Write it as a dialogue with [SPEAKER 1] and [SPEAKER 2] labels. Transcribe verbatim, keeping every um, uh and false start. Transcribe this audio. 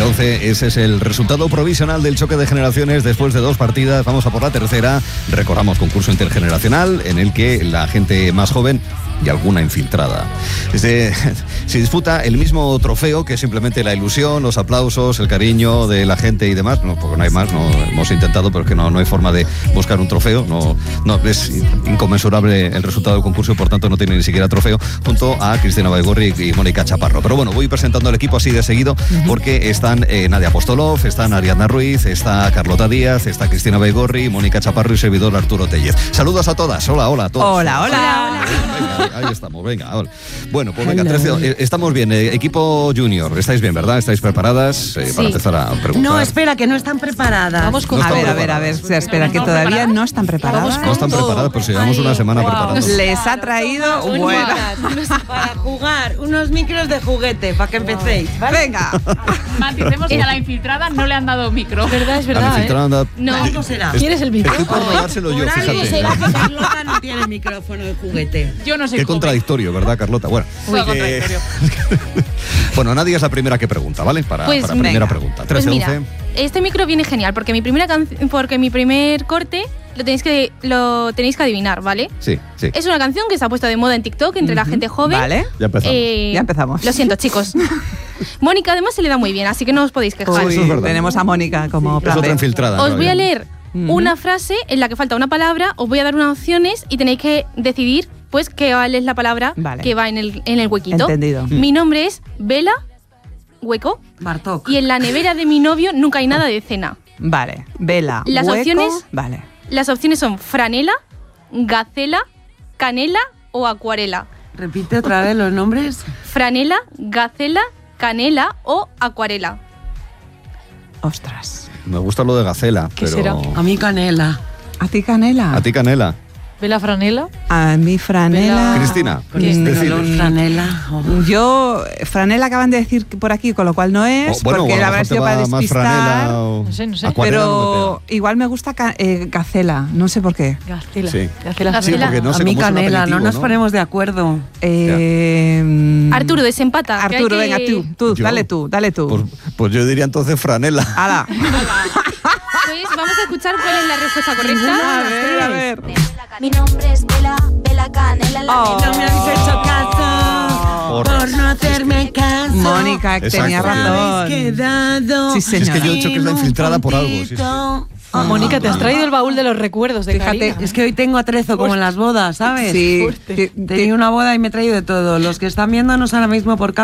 [SPEAKER 1] once. Ese es el resultado provisional del choque de generaciones después de dos partidas. Vamos a por la tercera. Recordamos concurso intergeneracional en el que la gente más joven y alguna infiltrada Este, se disputa el mismo trofeo, que es simplemente la ilusión, los aplausos, el cariño de la gente y demás. No, porque no hay más, no hemos intentado, pero es que no, no hay forma de buscar un trofeo. No, no es inconmensurable el resultado del concurso y por tanto no tiene ni siquiera trofeo, junto a Cristina Baigorri y Mónica Chaparro. Pero bueno, voy presentando al equipo así de seguido, uh-huh. porque están eh, Nadia Apostolov, están Ariadna Ruiz, está Carlota Díaz, está Cristina Baigorri, Mónica Chaparro y servidor Arturo Tellez. Saludos a todas. Hola, hola a todos.
[SPEAKER 2] Hola, hola. hola.
[SPEAKER 1] Venga, ahí estamos, venga. Hola. Bueno, pues venga, trece, estamos bien. Eh, equipo junior, estáis bien, ¿verdad? ¿Estáis preparadas eh, sí. para empezar a preguntar?
[SPEAKER 3] No, espera, que no están preparadas.
[SPEAKER 2] Vamos con...
[SPEAKER 1] no
[SPEAKER 2] a ver,
[SPEAKER 1] preparadas.
[SPEAKER 2] a ver, a ver. O sea, espera, que todavía no están preparadas.
[SPEAKER 1] No están preparadas, pues llevamos una semana
[SPEAKER 3] wow.
[SPEAKER 1] preparando.
[SPEAKER 2] Les ha traído bueno.
[SPEAKER 3] para jugar unos micros de juguete, para que empecéis, ¿vale?
[SPEAKER 2] Venga.
[SPEAKER 4] Maticemos que a la infiltrada no le han dado micro.
[SPEAKER 3] Es verdad, es verdad.
[SPEAKER 1] La infiltrada,
[SPEAKER 3] ¿eh? No, ¿cómo será?
[SPEAKER 1] ¿Quieres el micro? Estoy por no dárselo yo, fíjate.
[SPEAKER 3] Será que Carlota no tiene micrófono de juguete.
[SPEAKER 4] Yo no sé.
[SPEAKER 1] Qué joven. Contradictorio, ¿verdad, Carlota? Bueno,
[SPEAKER 4] Uy, que...
[SPEAKER 1] bueno, Nadia es la primera que pregunta, ¿vale? Para,
[SPEAKER 5] pues,
[SPEAKER 1] para primera
[SPEAKER 5] venga.
[SPEAKER 1] pregunta.
[SPEAKER 5] trece,
[SPEAKER 1] once.
[SPEAKER 5] Pues mira, este micro viene genial porque mi primera canción, porque mi primer corte lo tenéis que lo tenéis que adivinar, ¿vale?
[SPEAKER 1] Sí, sí.
[SPEAKER 5] Es una canción que se ha puesto de moda en TikTok entre uh-huh. la gente joven.
[SPEAKER 2] Vale.
[SPEAKER 1] Ya empezamos.
[SPEAKER 2] Eh, ya empezamos.
[SPEAKER 5] Lo siento, chicos. Mónica además se le da muy bien, así que no os podéis quejar.
[SPEAKER 2] Uy, es tenemos a Mónica como
[SPEAKER 1] sí, es otra infiltrada.
[SPEAKER 5] Os
[SPEAKER 1] no,
[SPEAKER 5] voy
[SPEAKER 1] ya.
[SPEAKER 5] a leer uh-huh. una frase en la que falta una palabra, os voy a dar unas opciones y tenéis que decidir pues qué es la palabra vale. que va en el, en el huequito.
[SPEAKER 2] Entendido.
[SPEAKER 5] Mi nombre es Vela, hueco.
[SPEAKER 3] Bartok.
[SPEAKER 5] Y en la nevera de mi novio nunca hay nada de cena.
[SPEAKER 2] Vale. Vela,
[SPEAKER 5] Las
[SPEAKER 2] hueco.
[SPEAKER 5] opciones,
[SPEAKER 2] vale.
[SPEAKER 5] Las opciones son franela, gacela, canela o acuarela.
[SPEAKER 3] Repite otra vez los nombres.
[SPEAKER 5] Franela, gacela, canela o acuarela.
[SPEAKER 2] Ostras.
[SPEAKER 1] Me gusta lo de gacela,
[SPEAKER 4] ¿Qué
[SPEAKER 1] pero...
[SPEAKER 4] será?
[SPEAKER 3] A mí canela.
[SPEAKER 2] ¿A ti canela?
[SPEAKER 1] ¿A ti canela?
[SPEAKER 4] ¿Vela franela?
[SPEAKER 2] A mí franela.
[SPEAKER 1] Vela... Cristina.
[SPEAKER 3] Cristina, franela. Oh.
[SPEAKER 2] Yo, franela acaban de decir por aquí, con lo cual no es, oh, bueno, porque la habrá sido para despistar.
[SPEAKER 1] O...
[SPEAKER 4] No sé, no sé.
[SPEAKER 2] Pero no igual me gusta ca- eh, gacela, no sé por qué.
[SPEAKER 4] Gacela.
[SPEAKER 1] Sí,
[SPEAKER 4] Gacela.
[SPEAKER 1] sí porque no sé
[SPEAKER 3] a mí
[SPEAKER 1] cómo
[SPEAKER 3] canela,
[SPEAKER 1] es un
[SPEAKER 3] no nos
[SPEAKER 1] ¿no?
[SPEAKER 3] ponemos de acuerdo.
[SPEAKER 2] Eh,
[SPEAKER 5] Arturo, desempata.
[SPEAKER 2] Arturo,
[SPEAKER 5] que
[SPEAKER 2] venga,
[SPEAKER 5] que...
[SPEAKER 2] tú, tú dale tú, dale tú.
[SPEAKER 1] Pues, pues yo diría entonces franela.
[SPEAKER 2] ¡Hala!
[SPEAKER 5] Pues vamos a escuchar cuál es la respuesta correcta.
[SPEAKER 2] A ver, a ver.
[SPEAKER 6] Mi nombre es Vela, Vela Canela.
[SPEAKER 2] Oh.
[SPEAKER 3] No me habéis hecho caso
[SPEAKER 1] Por,
[SPEAKER 3] por no hacerme caso.
[SPEAKER 2] Mónica, que tenía razón.
[SPEAKER 3] Quedado.
[SPEAKER 2] Sí, señora.
[SPEAKER 1] Es que yo he dicho que es la infiltrada por algo. Sí, sí.
[SPEAKER 4] Ah, Mónica, te has traído el baúl de los recuerdos de
[SPEAKER 2] Fíjate,
[SPEAKER 4] Karina.
[SPEAKER 3] Es que hoy tengo atrezo como en las bodas, ¿sabes?
[SPEAKER 2] Sí.
[SPEAKER 3] Tenía una boda y me he traído de todo. Los que están viéndonos ahora mismo por